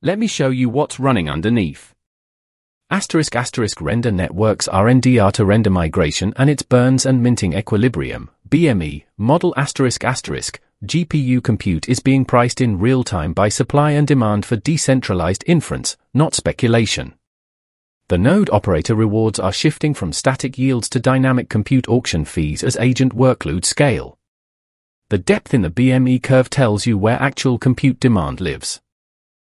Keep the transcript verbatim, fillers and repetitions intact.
Let me show you what's running underneath. Asterisk asterisk render networks R N D R to render migration and its burns and minting equilibrium, B M E, model asterisk asterisk, G P U compute is being priced in real time by supply and demand for decentralized inference, not speculation. The node operator rewards are shifting from static yields to dynamic compute auction fees as agent workloads scale. The depth in the B M E curve tells you where actual compute demand lives.